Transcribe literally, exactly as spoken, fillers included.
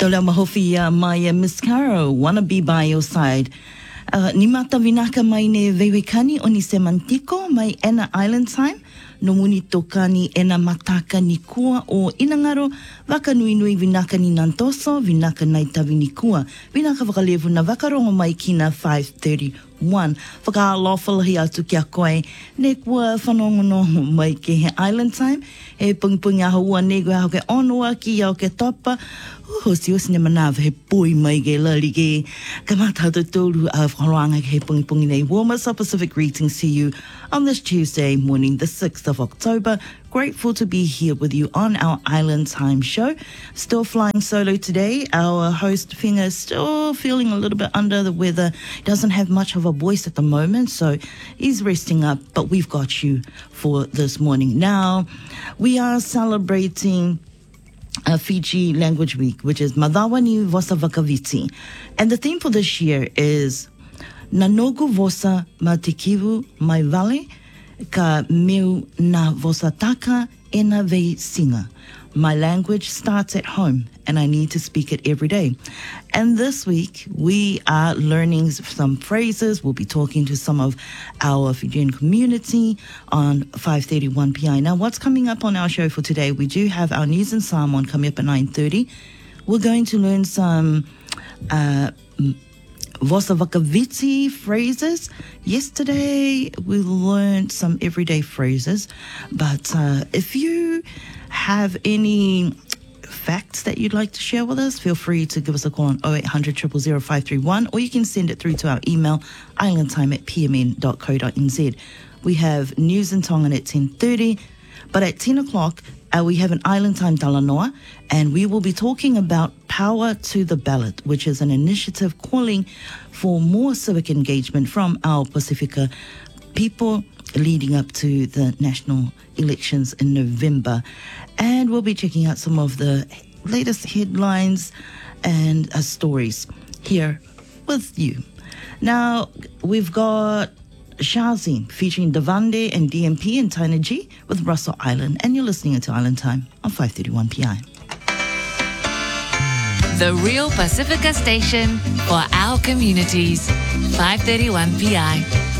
Tola mahofia mai Miss Caro, wanna be by your side. Uh, ni mata vinaka mai ne vewekani o ni semantiko mai ena island time. No muni tokani ena mataka ni kua o Inangaro, waka nui nui vinaka ni Nantoso, vinaka nai tavi ni kua. Vinaka whakalevu na wakarongo mai kina five thirty-one. Whakaalofa atu kia koe, ne kua whanongonongo mai ke he island time. He pungpungi aho ua nego aho ke onua ki au ke topa. Hosi hosi ne manawa he pui mai ke lali ke. Kamata to tolu a whaloanga ke he pungi nei. Warmest of Pacific greetings to you on this Tuesday morning, the sixth of October. Grateful to be here with you on our Island Time show. Still flying solo today. Our host Finger is still feeling a little bit under the weather. Doesn't have much of a voice at the moment, so he's resting up, but we've got you for this morning. Now, we are celebrating Uh, Fiji Language Week, which is Madawa ni Vosa Vakaviti. And the theme for this year is Nanogu Vosa Ma Te Kiwu Mai Vale Ka Meu Na Vosa Taka Ena Vei Singa. My language starts at home and I need to speak it every day. And this week we are learning some phrases. We'll be talking to some of our Fijian community on five thirty-one P I. Now, what's coming up on our show for today? We do have our News and Samoan coming up at nine thirty. We're going to learn some uh, Vosa Vakaviti phrases. Yesterday we learned some everyday phrases, but uh, if you have any facts that you'd like to share with us, feel free to give us a call on oh eight hundred, zero zero zero, five three one, or you can send it through to our email, islandtime at p m n dot co dot n z. We have News and Tongan at ten thirty, but at ten o'clock, uh, we have an Island Time Talanoa, and we will be talking about Power to the Ballot, which is an initiative calling for more civic engagement from our Pacifica people leading up to the national elections in November. And we'll be checking out some of the latest headlines and uh, stories here with you. Now, we've got Shazi featuring Davande and D M P and Taina G with Russell Island. And you're listening to Island Time on five thirty-one P I. The real Pacifica station for our communities. five thirty-one P I.